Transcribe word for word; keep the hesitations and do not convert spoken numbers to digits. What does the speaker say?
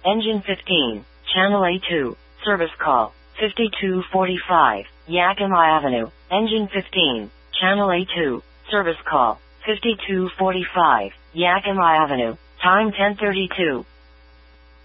Engine fifteen, Channel A two, service call, fifty-two forty-five, Yakima Avenue. Engine fifteen, Channel A two, service call, fifty-two forty-five, Yakima Avenue. Time ten thirty-two.